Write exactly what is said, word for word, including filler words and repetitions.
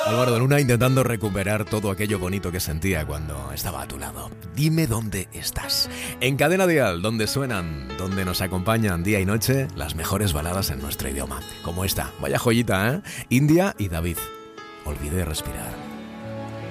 Álvaro de Luna intentando recuperar todo aquello bonito que sentía cuando estaba a tu lado. Dime dónde estás. En Cadena Dial, donde suenan, donde nos acompañan día y noche las mejores baladas en nuestro idioma. Como esta, vaya joyita, ¿eh? India y David. Olvidé respirar.